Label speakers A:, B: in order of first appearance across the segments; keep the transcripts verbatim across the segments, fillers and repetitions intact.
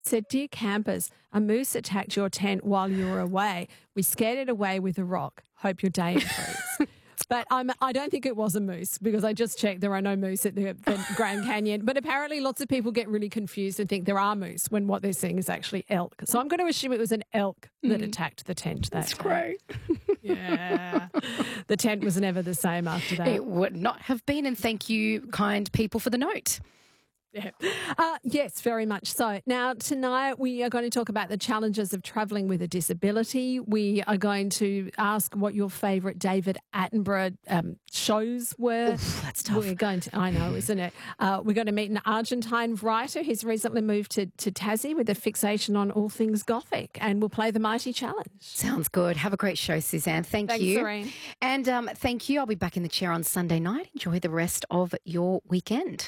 A: Said, "Dear campers, a moose attacked your tent while you were away. We scared it away with a rock. Hope your day improves." But I'm, I don't think it was a moose because I just checked there are no moose at the, the Grand Canyon. But apparently lots of people get really confused and think there are moose when what they're seeing is actually elk. So I'm going to assume it was an elk that mm. attacked the tent that
B: That's
A: day.
B: great.
A: Yeah. The tent was never the same after that.
B: It would not have been, and thank you, kind people, for the note.
A: Yeah. Uh, yes, very much so. Now, tonight we are going to talk about the challenges of travelling with a disability. We are going to ask what your favourite David Attenborough um, shows were.
B: Oof, that's tough.
A: We're going to, I know, isn't it? Uh, we're going to meet an Argentine writer who's recently moved to, to Tassie with a fixation on all things Gothic, and we'll play the Mighty Challenge.
B: Sounds good. Have a great show, Suzanne. Thank
A: Thanks,
B: you.
A: Serene.
B: And um, thank you. I'll be back in the chair on Sunday night. Enjoy the rest of your weekend.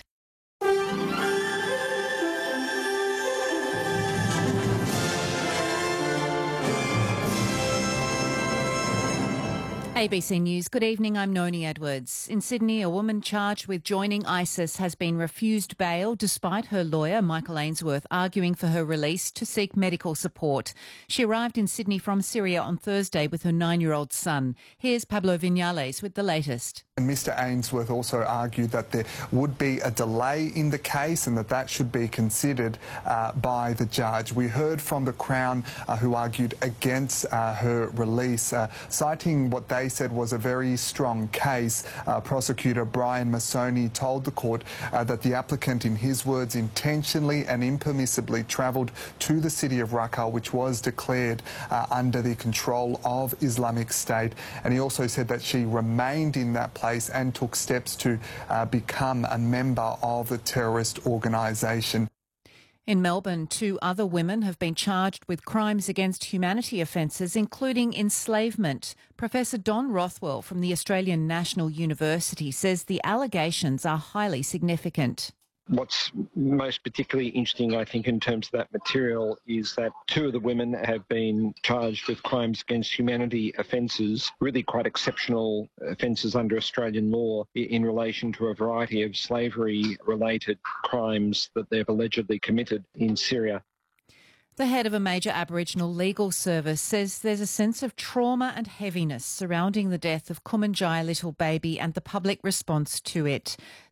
C: A B C News. Good evening, I'm Noni Edwards. In Sydney, a woman charged with joining ISIS has been refused bail despite her lawyer, Michael Ainsworth, arguing for her release to seek medical support. She arrived in Sydney from Syria on Thursday with her nine-year-old son. Here's Pablo Vinales with the latest.
D: And Mr Ainsworth also argued that there would be a delay in the case and that that should be considered uh, by the judge. We heard from the Crown uh, who argued against uh, her release, uh, citing what they said was a very strong case. Uh, prosecutor Brian Massoni told the court uh, that the applicant, in his words, intentionally and impermissibly travelled to the city of Raqqa, which was declared uh, under the control of Islamic State. And he also said that she remained in that place and took steps to uh, become a member of the terrorist organisation.
C: In Melbourne, two other women have been charged with crimes against humanity offences, including enslavement. Professor Don Rothwell from the Australian National University says the allegations are highly significant.
E: What's most particularly interesting, I think, in terms of that material is that two of the women have been charged with crimes against humanity offences, really quite exceptional offences under Australian law in relation to a variety of slavery-related crimes that they've allegedly committed in Syria.
C: The head of a major Aboriginal legal service says there's a sense of trauma and heaviness surrounding the death of Kumanjai little baby and the public response to it.